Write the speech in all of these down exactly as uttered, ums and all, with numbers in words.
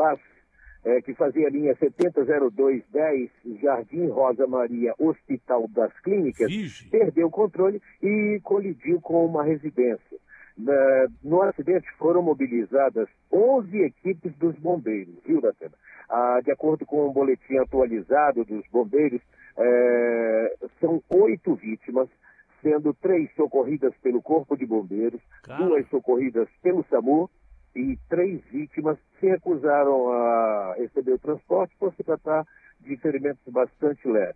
Vaz, é, que fazia a linha setenta zero dois dez, Jardim Rosa Maria, Hospital das Clínicas, Vixe. perdeu o controle e colidiu com uma residência. Na, no acidente foram mobilizadas onze equipes dos bombeiros, viu, Datena? Ah, de acordo com um boletim atualizado dos bombeiros, é, são oito vítimas, sendo três socorridas pelo Corpo de Bombeiros, Cara. duas socorridas pelo SAMU, e três vítimas se recusaram a receber o transporte por se tratar de ferimentos bastante leves.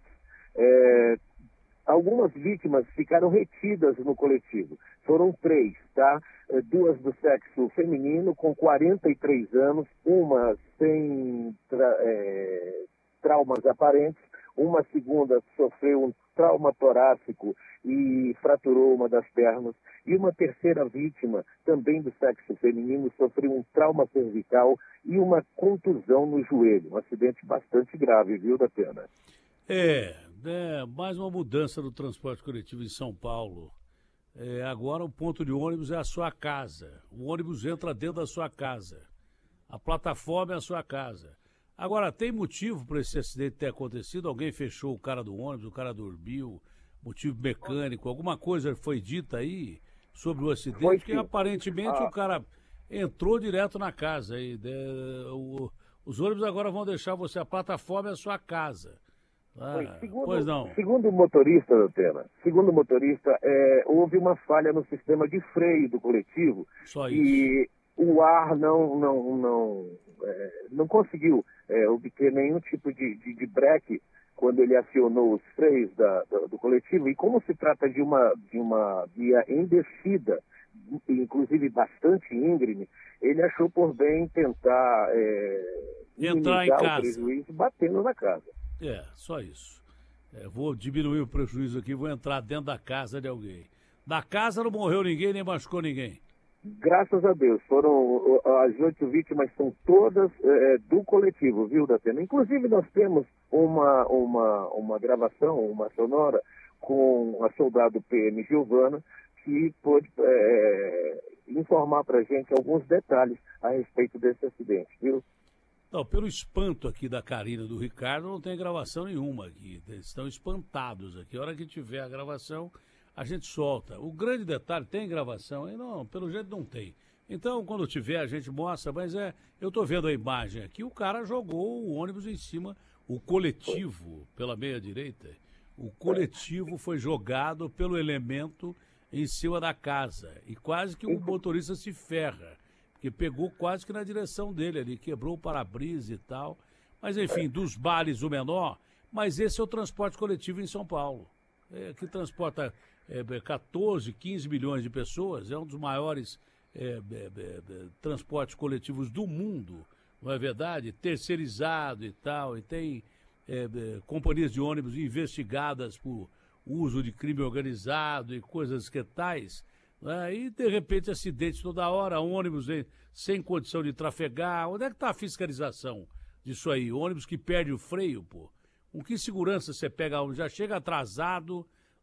É, algumas vítimas ficaram retidas no coletivo. Foram três, tá? Duas do sexo feminino, com quarenta e três anos, uma sem tra é, traumas aparentes, uma segunda sofreu um trauma torácico e fraturou uma das pernas, e uma terceira vítima, também do sexo feminino, sofreu um trauma cervical e uma contusão no joelho. Um acidente bastante grave, viu, Datena? É, é, mais uma mudança no transporte coletivo em São Paulo. É, agora o ponto de ônibus é a sua casa. O ônibus entra dentro da sua casa. A plataforma é a sua casa. Agora, tem motivo para esse acidente ter acontecido? Alguém fechou o cara do ônibus, o cara dormiu, motivo mecânico, alguma coisa foi dita aí sobre o acidente? Foi, porque aparentemente ah. o cara entrou direto na casa. E, de, o, os ônibus agora vão deixar você, a plataforma é a sua casa. Ah, segundo, pois não. Segundo o motorista, Datena, segundo o motorista, é, houve uma falha no sistema de freio do coletivo. Só e isso. O ar não, não, não, é, não conseguiu é, obter nenhum tipo de, de, de breque quando ele acionou os freios da, da, do coletivo. E como se trata de uma, de uma via em descida, inclusive bastante íngreme, ele achou por bem tentar é, entrar em casa, o prejuízo batendo na casa. É, só isso. É, vou diminuir o prejuízo aqui, vou entrar dentro da casa de alguém. Da casa não morreu ninguém, nem machucou ninguém. Graças a Deus, foram as oito vítimas são todas é, do coletivo, viu, Datena? Inclusive nós temos uma, uma, uma gravação, uma sonora com a soldado P M Giovana, que pôde é, informar pra gente alguns detalhes a respeito desse acidente, viu? Não, pelo espanto aqui da Karina e do Ricardo, não tem gravação nenhuma aqui. Eles estão espantados aqui. A hora que tiver a gravação, a gente solta. O grande detalhe, tem gravação? Aí não, pelo jeito não tem. Então, quando tiver, a gente mostra, mas é, eu estou vendo a imagem aqui, o cara jogou o ônibus em cima, o coletivo, pela meia-direita, o coletivo foi jogado pelo elemento em cima da casa. E quase que o motorista se ferra, porque pegou quase que na direção dele ali, quebrou o para-brisa e tal. Mas, enfim, dos bares o menor, mas esse é o transporte coletivo em São Paulo, é, que transporta é, quatorze, quinze milhões de pessoas, é um dos maiores é, é, é, transportes coletivos do mundo, não é verdade? Terceirizado e tal, e tem é, é, companhias de ônibus investigadas por uso de crime organizado e coisas que tais, né? E de repente acidentes toda hora, ônibus sem condição de trafegar. Onde é que está a fiscalização disso aí? Ônibus que perde o freio, pô. Com que segurança você pega? Já chega atrasado,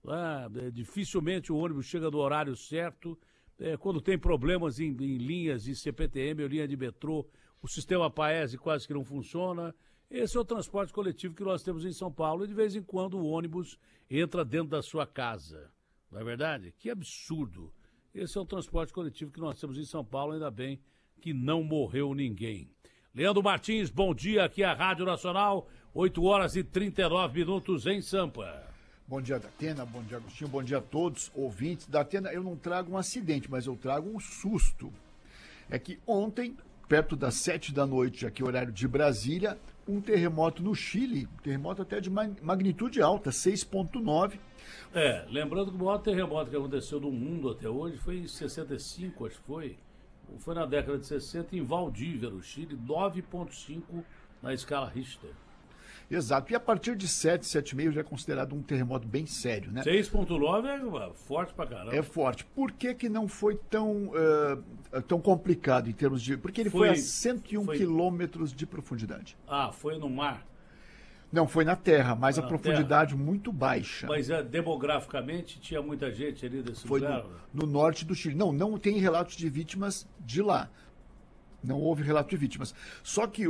né? Dificilmente o ônibus chega no horário certo. É, quando tem problemas em, em linhas de C P T M ou linha de metrô, o sistema Paese quase que não funciona. Esse é o transporte coletivo que nós temos em São Paulo, e de vez em quando o ônibus entra dentro da sua casa. Não é verdade? Que absurdo. Esse é o transporte coletivo que nós temos em São Paulo, ainda bem que não morreu ninguém. Leandro Martins, bom dia, aqui é a Rádio Nacional, oito horas e trinta e nove minutos em Sampa. Bom dia, Datena, bom dia, Agostinho, bom dia a todos, ouvintes. Datena, eu não trago um acidente, mas eu trago um susto. É que ontem, perto das sete da noite, aqui horário de Brasília, um terremoto no Chile, terremoto até de magnitude alta, seis ponto nove. É, lembrando que o maior terremoto que aconteceu no mundo até hoje foi em sessenta e cinco, acho que foi, foi na década de sessenta, em Valdívia, no Chile, nove ponto cinco na escala Richter. Exato, e a partir de sete, sete e meio já é considerado um terremoto bem sério, né? seis ponto nove é forte pra caramba. É forte. Por que que não foi tão, uh, tão complicado em termos de... Porque ele foi, foi a cento e um foi... quilômetros de profundidade. Ah, foi no mar? Não, foi na terra, mas foi a profundidade terra. muito baixa. Mas é, demograficamente tinha muita gente ali desse foi lugar? No, no norte do Chile. Não, não tem relatos de vítimas de lá. Não houve relato de vítimas. Só que